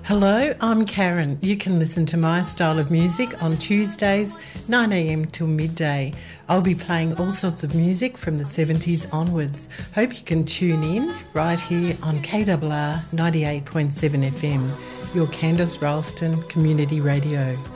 Hello, I'm Karen. You can listen to my style of music on Tuesdays, 9am till midday. I'll be playing all sorts of music from the 70s onwards. Hope you can tune in right here on KRR 98.7 FM, your Candice Ralston Community Radio.